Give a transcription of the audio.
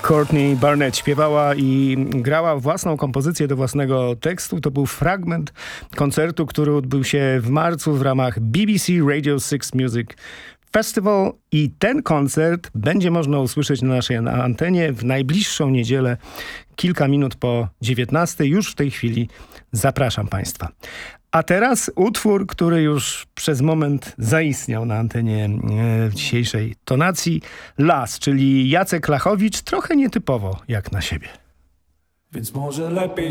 Courtney Barnett śpiewała i grała własną kompozycję do własnego tekstu. To był fragment koncertu, który odbył się w marcu w ramach BBC Radio 6 Music Festival i ten koncert będzie można usłyszeć na naszej antenie w najbliższą niedzielę, kilka minut po 19. Już w tej chwili zapraszam Państwa. A teraz utwór, który już przez moment zaistniał na antenie dzisiejszej tonacji. Las, czyli Jacek Lachowicz, trochę nietypowo jak na siebie. Więc może lepiej